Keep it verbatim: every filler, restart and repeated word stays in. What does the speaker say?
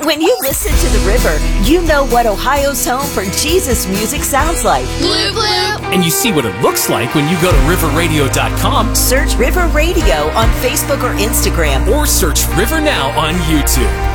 When you listen to the river, you know what Ohio's home for Jesus music sounds like. Bloop, bloop. And you see what it looks like when you go to river radio dot com. Search River Radio on Facebook or Instagram. Or search River Now on YouTube.